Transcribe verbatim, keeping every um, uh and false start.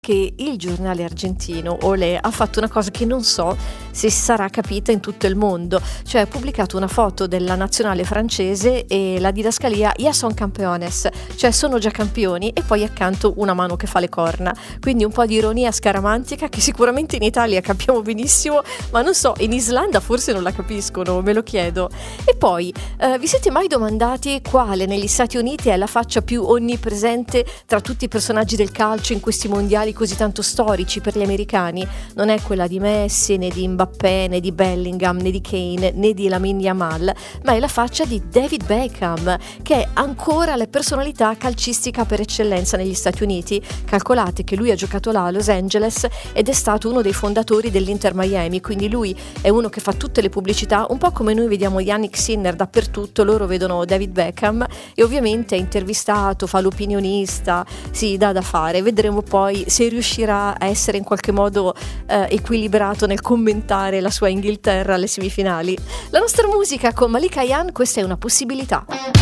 che il giornale argentino Olé ha fatto una cosa che non so se sarà capita in tutto il mondo, cioè ha pubblicato una foto della nazionale francese e la didascalia "Ya son campeones", cioè sono già campioni, e poi accanto una mano che fa le corna, quindi un po' di ironia scaramantica che sicuramente in Italia capiamo benissimo, ma non so, in Islanda forse non la capiscono, me lo chiedo. E poi eh, vi siete mai domandati quale negli Stati Uniti è la faccia più onnipresente tra tutti i personaggi del calcio in questi mondiali così tanto storici per gli americani? Non è quella di Messi, né di Mbappé, né di Bellingham, né di Kane, né di Lamine Yamal, ma è la faccia di David Beckham, che è ancora la personalità calcistica per eccellenza negli Stati Uniti. Calcolate che lui ha giocato là a Los Angeles ed è stato uno dei fondatori dell'Inter Miami, quindi lui è uno che fa tutte le pubblicità, un po' come noi vediamo Yannick Sinner dappertutto, loro vedono David Beckham, e ovviamente è intervistato, fa l'opinionista, si dà da fare. Vedremo poi se riuscirà a essere in qualche modo eh, equilibrato nel commentare la sua Inghilterra alle semifinali. La nostra musica con Malika Ayane, questa è una possibilità.